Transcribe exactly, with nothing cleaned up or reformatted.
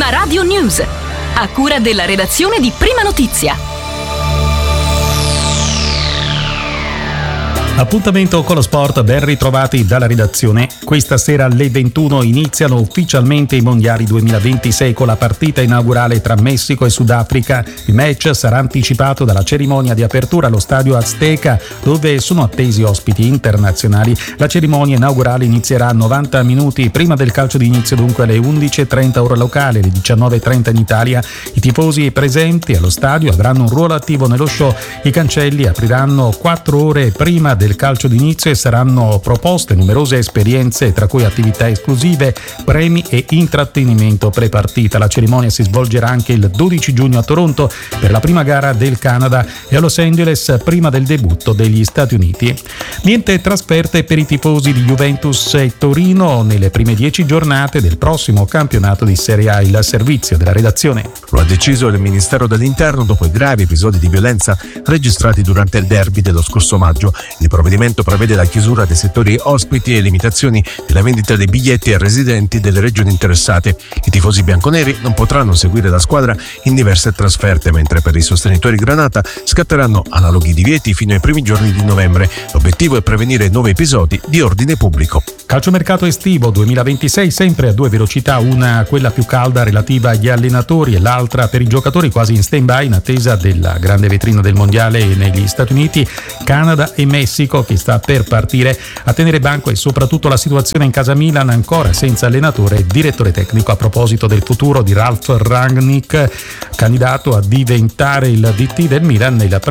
La Radio News, a cura della redazione di Prima Notizia. Appuntamento con lo sport, ben ritrovati dalla redazione. Questa sera alle ventuno iniziano ufficialmente i mondiali duemilaventisei con la partita inaugurale tra Messico e Sudafrica. Il match sarà anticipato dalla cerimonia di apertura allo stadio Azteca, dove sono attesi ospiti internazionali. La cerimonia inaugurale inizierà a novanta minuti prima del calcio d'inizio, dunque alle undici e trenta ora locale, alle diciannove e trenta in Italia. I tifosi presenti allo stadio avranno un ruolo attivo nello show. I cancelli apriranno quattro ore prima del calcio d'inizio e saranno proposte numerose esperienze, tra cui attività esclusive, premi e intrattenimento pre-partita. La cerimonia si svolgerà anche il dodici giugno a Toronto per la prima gara del Canada e a Los Angeles prima del debutto degli Stati Uniti. Niente trasferte per i tifosi di Juventus e Torino nelle prime dieci giornate del prossimo campionato di Serie A. Il servizio della redazione. Lo ha deciso il Ministero dell'Interno dopo i gravi episodi di violenza registrati durante il derby dello scorso maggio. Il provvedimento prevede la chiusura dei settori ospiti e limitazioni della vendita dei biglietti ai residenti delle regioni interessate. I tifosi bianconeri non potranno seguire la squadra in diverse trasferte, mentre per i sostenitori granata scatteranno analoghi divieti fino ai primi giorni di novembre. L'obiettivo è prevenire nuovi episodi di ordine pubblico. Calciomercato estivo duemilaventisei sempre a due velocità, una quella più calda relativa agli allenatori e l'altra per i giocatori quasi in stand-by in attesa della grande vetrina del mondiale negli Stati Uniti, Canada e Messico che sta per partire. A tenere banco e soprattutto la situazione in casa Milan, ancora senza allenatore e direttore tecnico. A proposito del futuro di Ralf Rangnick, candidato a diventare il D T del Milan nel